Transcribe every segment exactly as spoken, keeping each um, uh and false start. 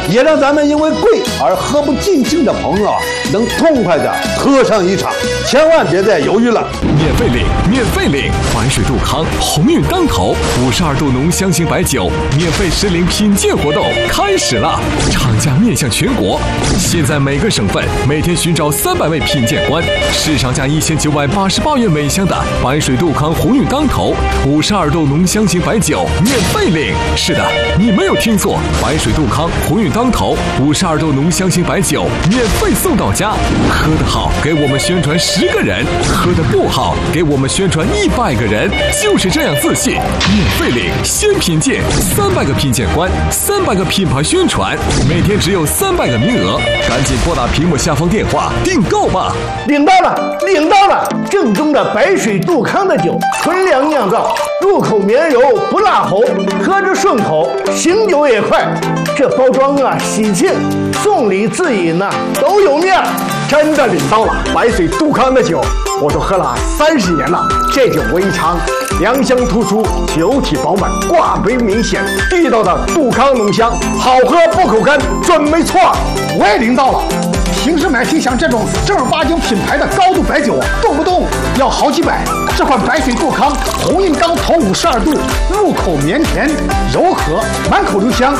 也让咱们因为贵而喝不尽兴的朋友啊，能痛快的喝上一场。千万别再犹豫了， 免费领，免费领！白水杜康鸿运当头五十二度浓香型白酒免费实领品鉴活动开始了，厂家面向全国，现在每个省份每天寻找三百位品鉴官，市场价一千九百八十八元每箱的白水杜康鸿运当头五十二度浓香型白酒免费领。是的，你没有听错，白水杜康鸿运当头五十二度浓香型白酒免费送到家。喝得好，给我们宣传十个人；喝得不好，给我们宣传一百个人。就是这样自信，免费领，先品鉴，三百个品鉴官，三百个品牌宣传，每天只有三百个名额，赶紧拨打屏幕下方电话订购吧！ 领到了，领到了！正宗的白水杜康的酒，纯粮酿造，入口绵柔不辣喉，喝着顺口，醒酒也快。这包装啊，喜庆，送礼自饮呐、啊，都有面儿。 真的领到了白水杜康的酒，我都喝了三十年了。这酒我一尝，良香突出，酒体饱满，挂杯明显，地道的杜康浓香，好喝不口干，准没错。 我也领到了。平时买听像这种正儿八经品牌的高度白酒，动不动要好几百。这款白水杜康鸿运当头五十二度，入口绵甜柔和，满口留香。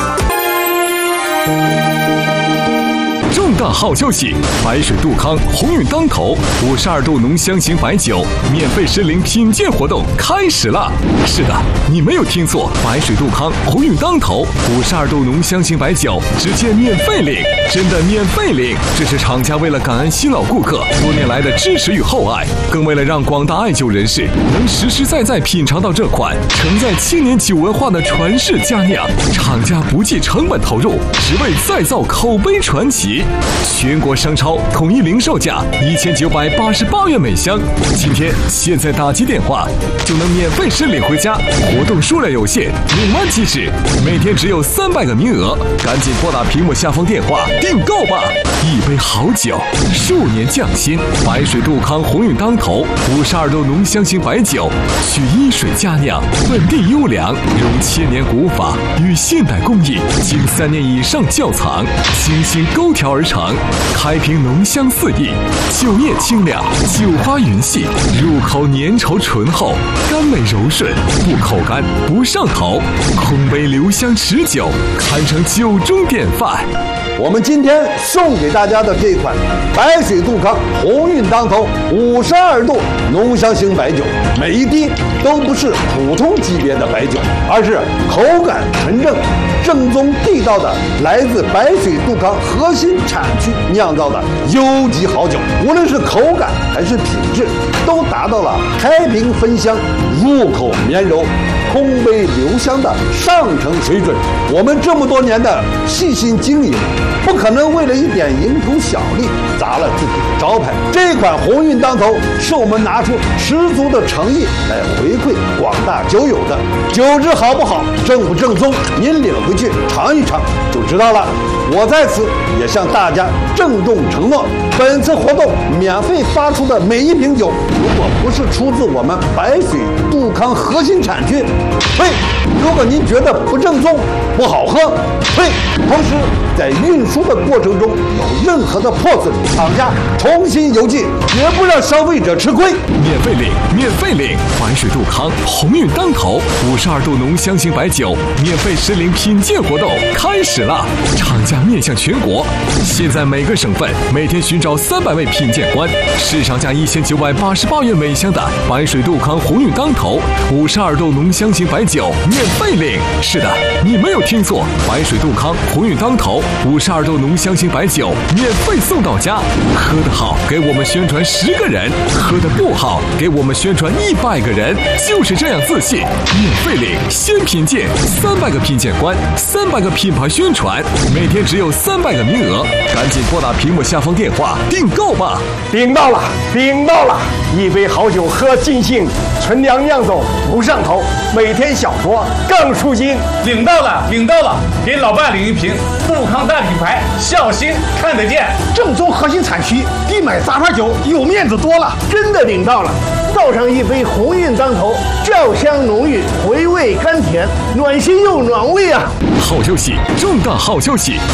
重大好消息！白水杜康鸿运当头五十二度浓香型白酒免费实领品鉴活动开始了。是的，你没有听错，白水杜康鸿运当头五十二度浓香型白酒直接免费领，真的免费领！这是厂家为了感恩新老顾客多年来的支持与厚爱，更为了让广大爱酒人士能实实在在品尝到这款承载千年酒文化的传世佳酿，厂家不计成本投入，只为再造口碑传奇。全国商超统一零售价一千九百八十八元每箱，今天现在打击电话就能免费实领回家，活动数量有限，领完即止，每天只有三百个名额，赶紧拨打屏幕下方电话订购吧！一杯好酒，数年匠心，白水杜康鸿运当头五十二度浓香型白酒，取一水佳酿，本地优良，融千年古法与现代工艺，经三年以上窖藏，精心勾调而成，开瓶浓香四溢，酒液清亮，酒花匀细，入口粘稠醇厚，甘美柔顺，不口干不上头，空杯留香持久，堪称酒中典范。 我们今天送给大家的这款白水杜康鸿运当头五十二度浓香型白酒，每一滴都不是普通级别的白酒，而是口感纯正、正宗地道的来自白水杜康核心产区酿造的优级好酒。无论是口感还是品质，都达到了开瓶分香、入口绵柔、空杯留香的上乘水准。我们这么多年的细心经营，不可能为了一点蝇头小利砸了自己的招牌。这款鸿运当头是我们拿出十足的诚意来回馈广大酒友的。酒质好不好，正不正宗，您领回去尝一尝就知道了。我在此也向大家郑重承诺，本次活动免费发出的每一瓶酒，如果不是出自我们白水杜康核心产区，退；如果您觉得不正宗、不好喝，退。同时，在运输的过程中有任何的破损，厂家重新邮寄，绝不让消费者吃亏。 免费领，免费领！白水杜康鸿运当头五十二度浓香型白酒免费实领品鉴活动开始了，厂家面向全国，现在每个省份每天寻找三百位品鉴官，市场价一千九百八十八元每箱的白水杜康鸿运当头五十二度浓香型白酒免费领。是的，你没有听错，白水杜康鸿运当头五十二度浓香型白酒免费送到家。喝得好，给我们宣传十个人；喝得不好，给我们宣传一百个人。就是这样自信，免费领，先品鉴，三百个品鉴官，三百个品牌宣传，每天只有三百个名额，赶紧拨打屏幕下方电话订购吧！ 领到了，领到了！一杯好酒喝尽兴，纯粮酿造不上头，每天小酌更舒心。 领到了，领到了！给老伴领一瓶杜康大品牌，孝心看得见， 正宗核心产区，比买杂牌酒有面子多了。 真的领到了，倒上一杯鸿运当头，酱香浓郁，回味甘甜，暖心又暖胃啊！ 好消息，重大好消息！